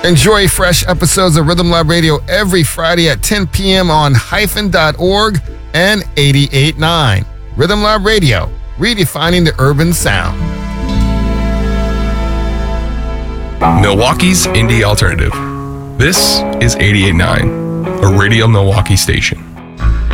Enjoy fresh episodes of Rhythm Lab Radio every Friday at 10 p.m. on hyphen.org and 88.9. Rhythm Lab Radio, redefining the urban sound. Milwaukee's Indie Alternative. This is 88.9, a Radio Milwaukee station.